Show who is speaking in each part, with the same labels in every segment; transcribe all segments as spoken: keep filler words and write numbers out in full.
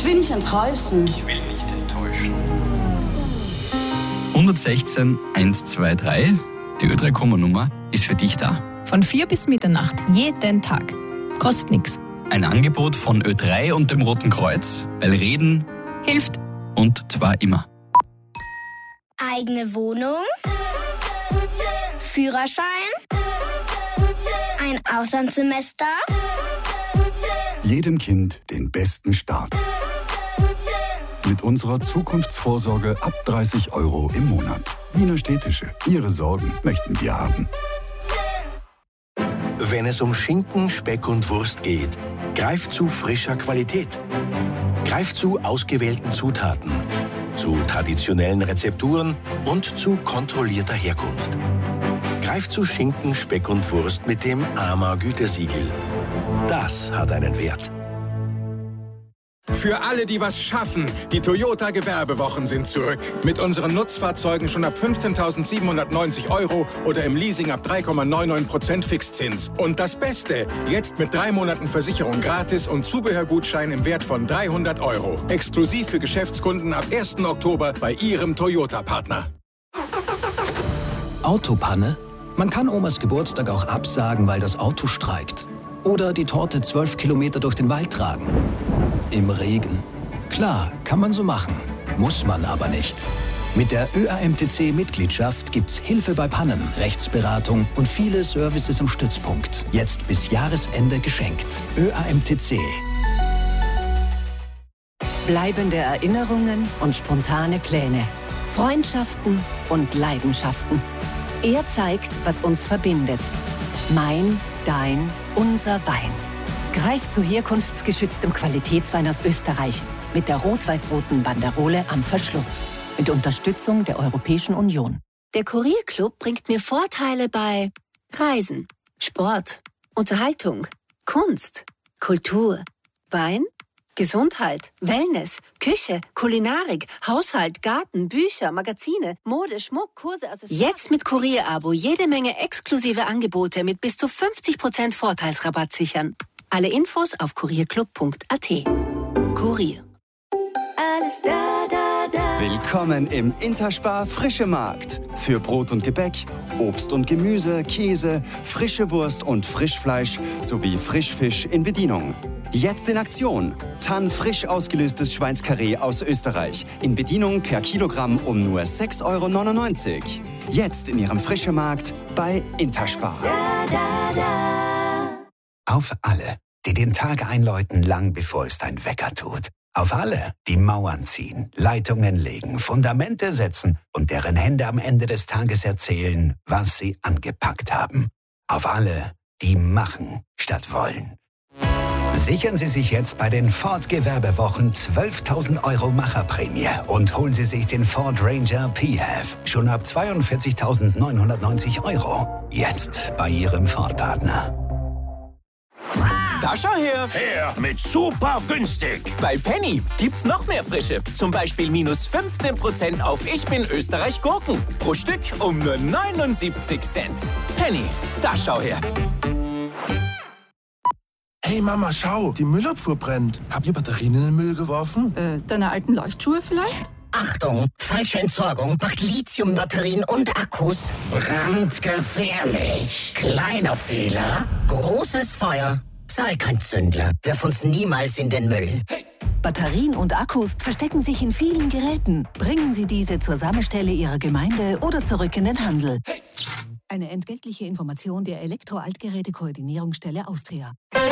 Speaker 1: Ich will nicht enttäuschen.
Speaker 2: Ich will nicht enttäuschen.
Speaker 3: hundertsechzehn hundertzweiundzwanzig, die Ö drei Komma-Nummer, ist für dich da.
Speaker 4: Von vier bis Mitternacht, jeden Tag. Kostet nichts.
Speaker 3: Ein Angebot von Ö drei und dem Roten Kreuz, weil Reden
Speaker 4: Hilft.
Speaker 3: und zwar immer.
Speaker 5: Eigene Wohnung, Führerschein, ein Auslandssemester.
Speaker 6: Jedem Kind den besten Start. Mit unserer Zukunftsvorsorge ab dreißig Euro im Monat. Wiener Städtische. Ihre Sorgen möchten wir haben.
Speaker 7: Wenn es um Schinken, Speck und Wurst geht, greift zu frischer Qualität. Greift zu ausgewählten Zutaten, zu traditionellen Rezepturen und zu kontrollierter Herkunft. Greift zu Schinken, Speck und Wurst mit dem A M A Gütesiegel. Das hat einen Wert.
Speaker 8: Für alle, die was schaffen, die Toyota Gewerbewochen sind zurück. Mit unseren Nutzfahrzeugen schon ab fünfzehntausendsiebenhundertneunzig Euro oder im Leasing ab drei Komma neunundneunzig Prozent Fixzins. Und das Beste, jetzt mit drei Monaten Versicherung gratis und Zubehörgutschein im Wert von dreihundert Euro. Exklusiv für Geschäftskunden ab ersten Oktober bei Ihrem Toyota-Partner.
Speaker 9: Autopanne? Man kann Omas Geburtstag auch absagen, weil das Auto streikt. Oder die Torte zwölf Kilometer durch den Wald tragen. Im Regen. Klar, kann man so machen. Muss man aber nicht. Mit der Ö A M T C-Mitgliedschaft gibt's Hilfe bei Pannen, Rechtsberatung und viele Services im Stützpunkt. Jetzt bis Jahresende geschenkt. Ö A M T C.
Speaker 10: Bleibende Erinnerungen und spontane Pläne. Freundschaften und Leidenschaften. Er zeigt, was uns verbindet. Mein, dein, unser Wein. Greift zu herkunftsgeschütztem Qualitätswein aus Österreich mit der rot-weiß-roten Banderole am Verschluss. Mit Unterstützung der Europäischen Union.
Speaker 11: Der Kurierclub bringt mir Vorteile bei Reisen, Sport, Unterhaltung, Kunst, Kultur, Wein, Gesundheit, Wellness, Küche, Kulinarik, Haushalt, Garten, Bücher, Magazine, Mode, Schmuck, Kurse, Accessoires. Jetzt mit Kurierabo jede Menge exklusive Angebote mit bis zu fünfzig Prozent Vorteilsrabatt sichern. Alle Infos auf kurierclub punkt a t. Kurier.
Speaker 12: Alles da, da, da.
Speaker 13: Willkommen im Interspar Frische Markt. Für Brot und Gebäck, Obst und Gemüse, Käse, frische Wurst und Frischfleisch sowie Frischfisch in Bedienung. Jetzt in Aktion. Tann frisch ausgelöstes Schweinskarree aus Österreich. In Bedienung per Kilogramm um nur sechs Euro neunundneunzig. Jetzt in Ihrem Frische Markt bei Interspar.
Speaker 12: Da, da, da.
Speaker 14: Auf alle, die den Tag einläuten, lang bevor es dein Wecker tut. Auf alle, die Mauern ziehen, Leitungen legen, Fundamente setzen und deren Hände am Ende des Tages erzählen, was sie angepackt haben. Auf alle, die machen statt wollen. Sichern Sie sich jetzt bei den Ford Gewerbewochen zwölftausend Euro Macherprämie und holen Sie sich den Ford Ranger P H E V schon ab zweiundvierzigtausendneunhundertneunzig Euro. Jetzt bei Ihrem Ford-Partner.
Speaker 15: Da schau her!
Speaker 16: Her mit super günstig!
Speaker 15: Bei Penny gibt's noch mehr Frische. Zum Beispiel minus fünfzehn Prozent auf Ich bin Österreich Gurken. Pro Stück um nur neunundsiebzig Cent. Penny, da schau her!
Speaker 17: Hey Mama, schau, die Müllabfuhr brennt. Habt ihr Batterien in den Müll geworfen?
Speaker 18: Äh, deine alten Leuchtschuhe vielleicht?
Speaker 19: Achtung, falsche Entsorgung macht Lithiumbatterien und Akkus brandgefährlich. Kleiner Fehler, großes Feuer. Sei kein Zündler, wirf uns niemals in den Müll.
Speaker 20: Hey. Batterien und Akkus verstecken sich in vielen Geräten. Bringen Sie diese zur Sammelstelle Ihrer Gemeinde oder zurück in den Handel.
Speaker 17: Hey.
Speaker 20: Eine entgeltliche Information der Elektro-Altgeräte-Koordinierungsstelle Austria.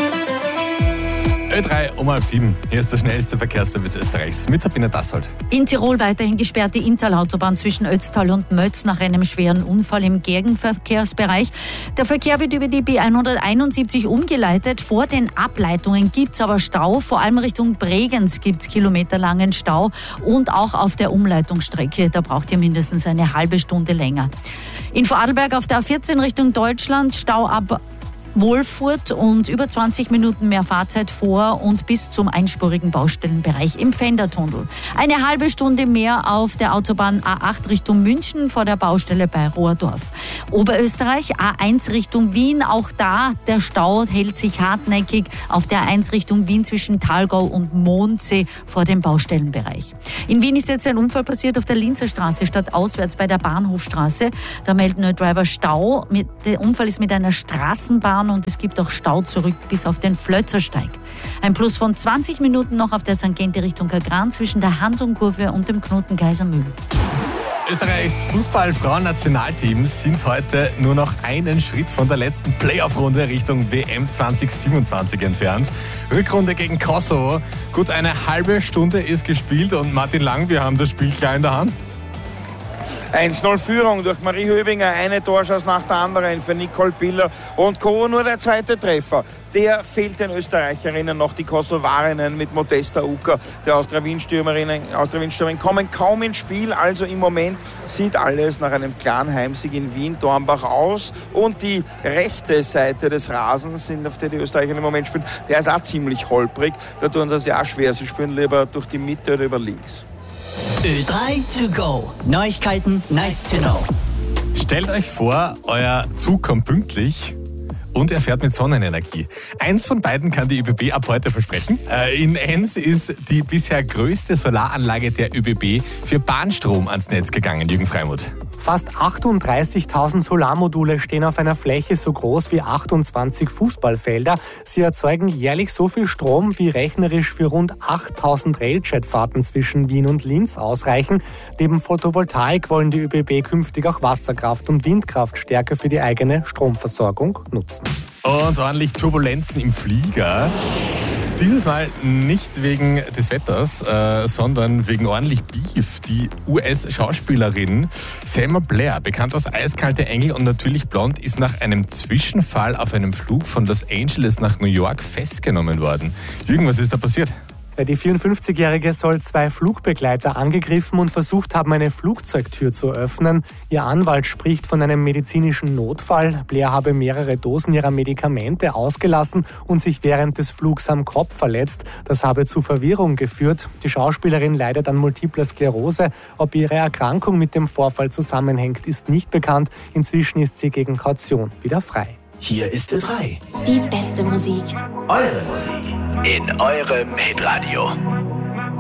Speaker 4: Ö drei um halb sieben. Hier ist der schnellste Verkehrsservice Österreichs. Mit Sabine Dassold.
Speaker 7: In Tirol weiterhin gesperrte Inntal-Autobahn zwischen Ötztal und Mötz nach einem schweren Unfall im Gegenverkehrsbereich. Der Verkehr wird über die B hunderteinundsiebzig umgeleitet. Vor den Ableitungen gibt es aber Stau. Vor allem Richtung Bregenz gibt es kilometerlangen Stau. Und auch auf der Umleitungsstrecke. Da braucht ihr mindestens eine halbe Stunde länger. In Vorarlberg auf der A vierzehn Richtung Deutschland Stau ab
Speaker 1: Wolfurt und über zwanzig Minuten mehr Fahrzeit vor und bis zum einspurigen Baustellenbereich im Pfändertunnel. Eine halbe Stunde mehr auf der Autobahn A acht Richtung München vor der Baustelle bei Rohrdorf. Oberösterreich A eins Richtung Wien, auch da der Stau hält sich hartnäckig auf der A eins Richtung Wien zwischen Thalgau und Mondsee vor dem Baustellenbereich. In Wien ist jetzt ein Unfall passiert auf der Linzer Straße statt auswärts bei der Bahnhofstraße. Da melden nur Driver Stau. Der Unfall ist mit einer Straßenbahn und es gibt auch Stau zurück bis auf den Flötzersteig. Ein Plus von zwanzig Minuten noch auf der Tangente Richtung Kagran zwischen der Hansung-Kurve und dem Knoten Geisermühl.
Speaker 4: Österreichs Fußball-Frauen-Nationalteam sind heute nur noch einen Schritt von der letzten Playoff-Runde Richtung W M zwanzig siebenundzwanzig entfernt. Rückrunde gegen Kosovo. Gut eine halbe Stunde ist gespielt und Martin Lang, wir haben das Spiel klar in der Hand.
Speaker 2: eins null Führung durch Marie Höbinger, eine Torschuss nach der anderen für Nicole Biller und Co. Nur der zweite Treffer. Der fehlt den Österreicherinnen noch, die Kosovarinnen mit Modesta Uka. Der Austria-Wien-Stürmerinnen Austria kommen kaum ins Spiel. Also im Moment sieht alles nach einem klaren Heimsieg in Wien-Dornbach aus. Und die rechte Seite des Rasens, auf der die Österreicher im Moment spielen, der ist auch ziemlich holprig. Da tun sie es ja auch schwer. Sie spielen lieber durch die Mitte oder über links.
Speaker 21: Ö drei to go. Neuigkeiten, nice to know.
Speaker 4: Stellt euch vor, euer Zug kommt pünktlich und er fährt mit Sonnenenergie. Eins von beiden kann die ÖBB ab heute versprechen. In Enns ist die bisher größte Solaranlage der ÖBB für Bahnstrom ans Netz gegangen, Jürgen Freimuth.
Speaker 22: Fast achtunddreißigtausend Solarmodule stehen auf einer Fläche so groß wie achtundzwanzig Fußballfelder. Sie erzeugen jährlich so viel Strom, wie rechnerisch für rund achttausend Railjet-Fahrten zwischen Wien und Linz ausreichen. Neben Photovoltaik wollen die ÖBB künftig auch Wasserkraft und Windkraft stärker für die eigene Stromversorgung nutzen.
Speaker 4: Und ordentlich Turbulenzen im Flieger. Dieses Mal nicht wegen des Wetters, äh, sondern wegen ordentlich Beef. Die U S-Schauspielerin Selma Blair, bekannt als Eiskalte Engel und natürlich blond, ist nach einem Zwischenfall auf einem Flug von Los Angeles nach New York festgenommen worden. Jürgen, was ist da passiert?
Speaker 22: Die vierundfünfzigjährige soll zwei Flugbegleiter angegriffen und versucht haben, eine Flugzeugtür zu öffnen. Ihr Anwalt spricht von einem medizinischen Notfall. Blair habe mehrere Dosen ihrer Medikamente ausgelassen und sich während des Flugs am Kopf verletzt. Das habe zu Verwirrung geführt. Die Schauspielerin leidet an Multipler Sklerose. Ob ihre Erkrankung mit dem Vorfall zusammenhängt, ist nicht bekannt. Inzwischen ist sie gegen Kaution wieder frei.
Speaker 21: Hier ist Ö drei.
Speaker 12: Die beste Musik.
Speaker 21: Eure Musik.
Speaker 16: In eurem Hitradio.